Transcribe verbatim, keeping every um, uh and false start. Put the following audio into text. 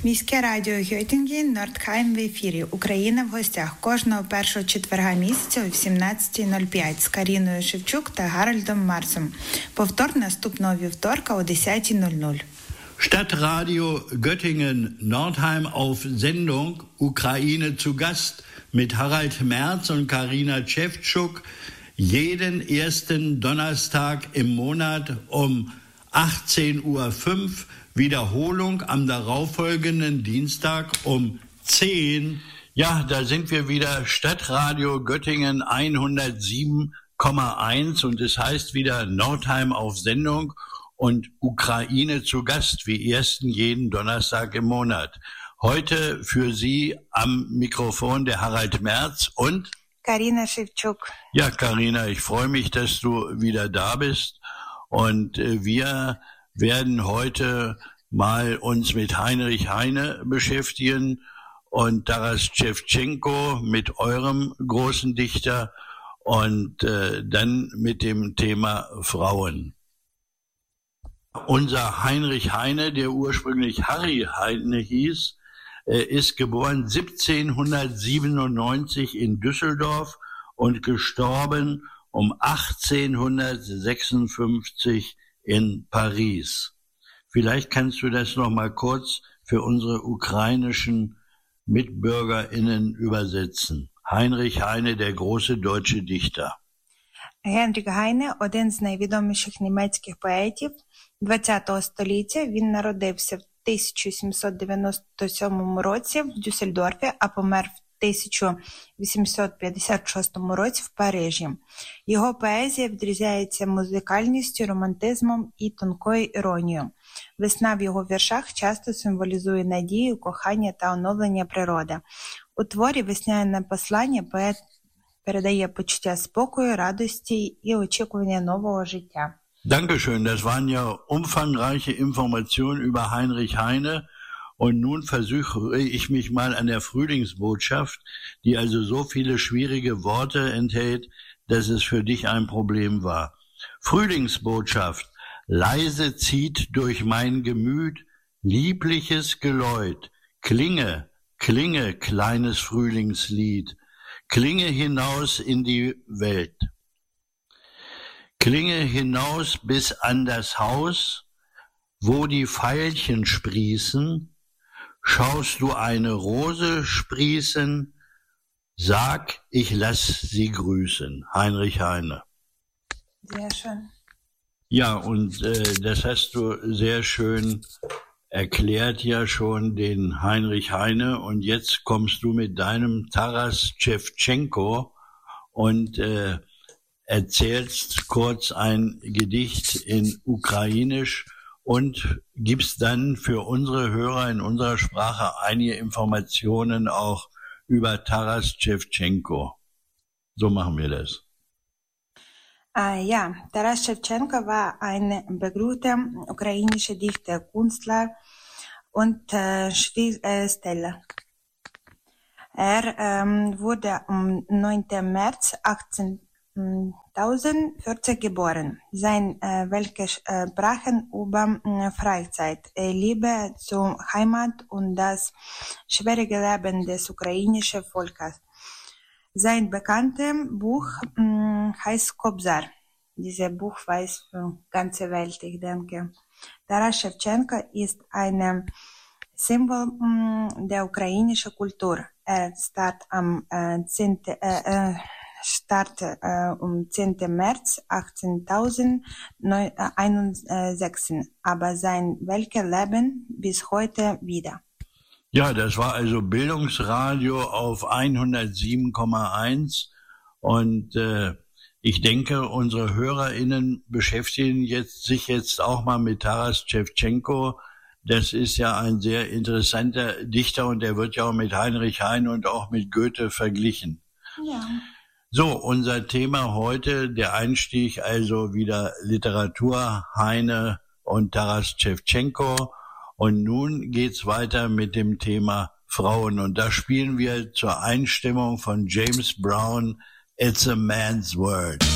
Міське радіо Гьотінген, Нордхайм в ефірі. Україна в гостях кожного першого четверга місяця о вісімнадцята нуль п'ять з Каріною Шевчук та Гарольдом Марсом. Повтор наступного вівторка о десята нуль нуль. Stadtradio Göttingen, Nordheim auf Sendung, Ukraine zu Gast mit Harald Merz und Karina Szewczuk, jeden ersten Donnerstag im Monat um achtzehn Uhr fünf, Wiederholung am darauffolgenden Dienstag um zehn. Ja, da sind wir wieder, Stadtradio Göttingen hundertsieben Komma eins und es heißt wieder Nordheim auf Sendung und Ukraine zu Gast, wie ersten jeden Donnerstag im Monat. Heute für Sie am Mikrofon der Harald Merz und Karina Szewczuk. Ja, Karina, ich freue mich, dass du wieder da bist und äh, wir werden heute mal uns mit Heinrich Heine beschäftigen und Taras Schewtschenko mit eurem großen Dichter und äh, dann mit dem Thema Frauen. Unser Heinrich Heine, der ursprünglich Harry Heine hieß, äh, ist geboren siebzehnhundertsiebenundneunzig in Düsseldorf und gestorben um achtzehnhundertsechsundfünfzig in Paris. Vielleicht kannst du das noch mal kurz für unsere ukrainischen MitbürgerInnen übersetzen. Heinrich Heine, der große deutsche Dichter. Генріх Гайне – один з найвідоміших німецьких поетів ХХ століття. Він народився в тисяча сімсот дев'яносто сьомому році в Дюссельдорфі, а помер в тисяча вісімсот п'ятдесят шостому році в Парижі. Його поезія відрізняється музикальністю, романтизмом і тонкою іронією. Весна в його віршах часто символізує надію, кохання та оновлення природи. У творі «Весняне послання» поет передає почуття спокою, радості і очікування нового життя. Dankeschön, das waren ja umfangreiche Informationen über Heinrich Heine. Und nun versuche ich mich mal an der Frühlingsbotschaft, die also so viele schwierige Worte enthält, dass es für dich ein Problem war. Frühlingsbotschaft, leise zieht durch mein Gemüt liebliches Geläut. Klinge, klinge, kleines Frühlingslied. Klinge hinaus in die Welt. Klinge hinaus bis an das Haus, wo die Veilchen sprießen. Schaust du eine Rose sprießen, sag, ich lass sie grüßen. Heinrich Heine. Sehr schön. Ja, und äh, das hast du sehr schön erklärt ja schon, den Heinrich Heine. Und jetzt kommst du mit deinem Taras Schewtschenko und äh, erzählst kurz ein Gedicht in Ukrainisch und gibst dann für unsere Hörer in unserer Sprache einige Informationen auch über Taras Schewtschenko. So machen wir das. Uh, ja, Taras Schewtschenko war ein berühmter ukrainischer Dichter, Künstler und äh, Schriftsteller. Er ähm, wurde am neunten März achtzehntausendvierzig geboren. Seine äh, Werke äh, sprachen über äh, Freizeit, äh, Liebe zur Heimat und das schwierige Leben des ukrainischen Volkes. Sein bekanntes Buch äh, heißt Kobzar. Dieses Buch weiß für die ganze Welt, ich denke. Taras Schewtschenko ist ein Symbol äh, der ukrainischen Kultur. Er starb am äh, zehnten Äh, äh, Start äh, um zehnten März achtzehntausendeinundsechzig, aber sein Werke leben bis heute wieder. Ja, das war also Bildungsradio auf hundertsieben Komma eins und äh, ich denke, unsere HörerInnen beschäftigen jetzt, sich jetzt auch mal mit Taras Schewtschenko. Das ist ja ein sehr interessanter Dichter und der wird ja auch mit Heinrich Heine und auch mit Goethe verglichen. Ja. So, unser Thema heute, der Einstieg, also wieder Literatur, Heine und Taras Schewtschenko. Und nun geht's weiter mit dem Thema Frauen. Und da spielen wir zur Einstimmung von James Brown, It's a Man's World.